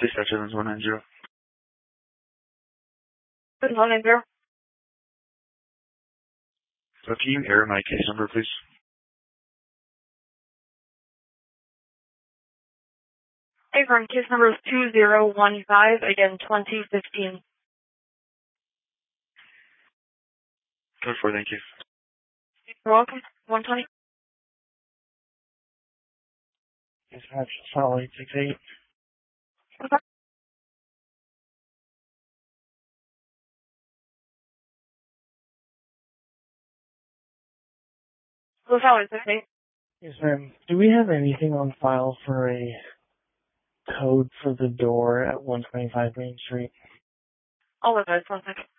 Dispatch Evans 190. Good morning, there. So can you air my case number, please? Hey, firm, case number is 2015, again, 2015. Code 4, thank you. You're welcome. 120. Dispatch, solid 68. Okay. Go solid 68. Yes, ma'am. Do we have anything on file for a code for the door at 125 Main Street? All of those, 1 second.